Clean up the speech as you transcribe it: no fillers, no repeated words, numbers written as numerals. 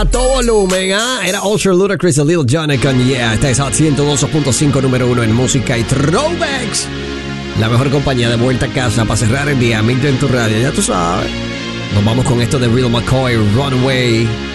A todo volumen, Era Usher, Ludacris y Lil Jon con Yeah. Esta es Hot 102.5 número 1 en música y throwbacks. La mejor compañía de vuelta a casa para cerrar el día. Mix en tu radio, ya tú sabes. Nos vamos con esto de Real McCoy, Runaway.